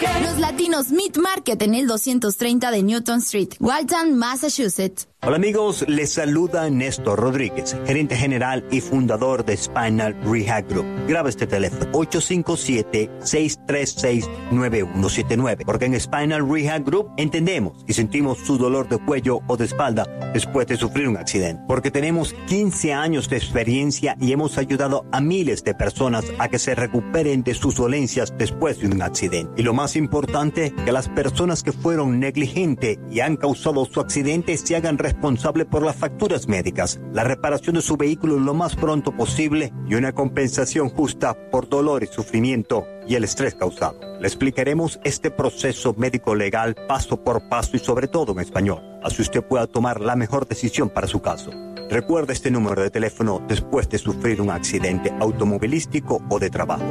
Los Latinos Meat Market en el 230 de Newton Street, Walton, Massachusetts. Hola amigos, les saluda Néstor Rodríguez, gerente general y fundador de Spinal Rehab Group. Graba este teléfono, 857-636-9179, porque en Spinal Rehab Group entendemos y sentimos su dolor de cuello o de espalda después de sufrir un accidente, porque tenemos 15 años de experiencia y hemos ayudado a miles de personas a que se recuperen de sus dolencias después de un accidente. Y lo más importante, que las personas que fueron negligentes y han causado su accidente se hagan responsable por las facturas médicas, la reparación de su vehículo lo más pronto posible y una compensación justa por dolor y sufrimiento y el estrés causado. Le explicaremos este proceso médico legal paso por paso y sobre todo en español, así usted pueda tomar la mejor decisión para su caso. Recuerda este número de teléfono después de sufrir un accidente automovilístico o de trabajo,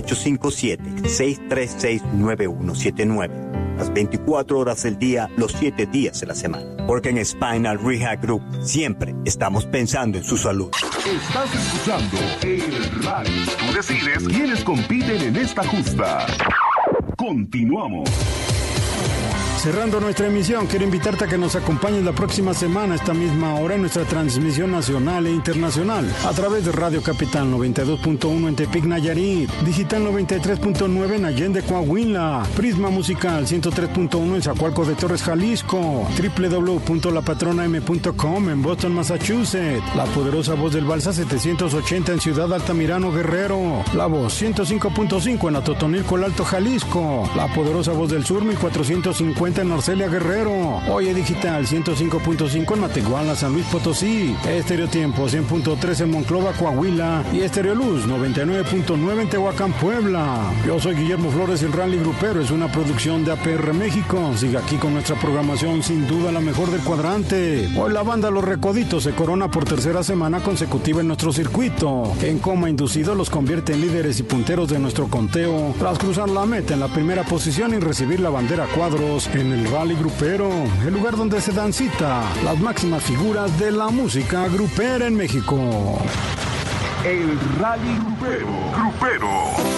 857-636-9179. Las 24 horas del día, los 7 días de la semana. Porque en Spinal Rehab Group siempre estamos pensando en su salud. Estás escuchando El Rally. Tú decides quiénes compiten en esta justa. Continuamos. Cerrando nuestra emisión, quiero invitarte a que nos acompañes la próxima semana a esta misma hora en nuestra transmisión nacional e internacional a través de Radio Capital 92.1 en Tepic, Nayarit, Digital 93.9 en Allende, Coahuila, Prisma Musical 103.1 en Zacualco de Torres, Jalisco, www.lapatronam.com en Boston, Massachusetts, La Poderosa Voz del Balsa 780 en Ciudad Altamirano, Guerrero, La Voz 105.5 en Atotonilco, el Alto, Jalisco, La Poderosa Voz del Sur 1450 en Arcelia, Guerrero, Oye Digital 105.5 en Matehuala, San Luis Potosí, Estéreo Tiempo 100.3 en Monclova, Coahuila y Estéreo Luz 99.9 en Tehuacán, Puebla. Yo soy Guillermo Flores y el Rally Grupero es una producción de APR México. Siga aquí con nuestra programación, sin duda la mejor del cuadrante. Hoy la banda Los Recoditos se corona por tercera semana consecutiva en nuestro circuito. En coma inducido los convierte en líderes y punteros de nuestro conteo tras cruzar la meta en la primera posición y recibir la bandera cuadros en el Rally Grupero, el lugar donde se dan cita las máximas figuras de la música grupera en México. El Rally Grupero.